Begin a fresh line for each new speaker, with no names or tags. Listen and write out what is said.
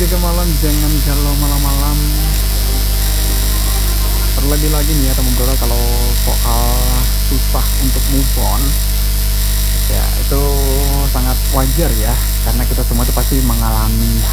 jaga malam, jangan galau malam-malam. Terlebih lagi nih ya teman Bro, kalau soal susah untuk move on, ya itu sangat wajar ya, karena kita semua itu pasti mengalami